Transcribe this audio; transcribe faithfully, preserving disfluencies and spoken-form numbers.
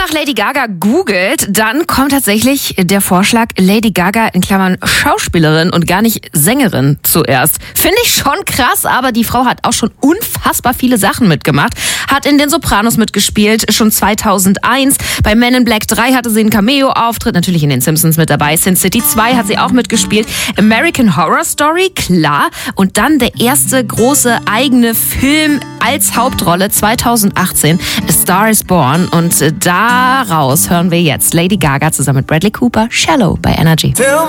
nach Lady Gaga googelt, dann kommt tatsächlich der Vorschlag Lady Gaga in Klammern Schauspielerin und gar nicht Sängerin zuerst. Finde ich schon krass, aber die Frau hat auch schon unfassbar viele Sachen mitgemacht. Hat in den Sopranos mitgespielt, schon zweitausendeins. Bei Men in Black drei hatte sie einen Cameo-Auftritt, natürlich in den Simpsons mit dabei. Sin City zwei hat sie auch mitgespielt. American Horror Story, klar. Und dann der erste große eigene Film als Hauptrolle zweitausendachtzehn, A Star is Born. Und daraus hören wir jetzt Lady Gaga zusammen mit Bradley Cooper, Shallow bei Energy.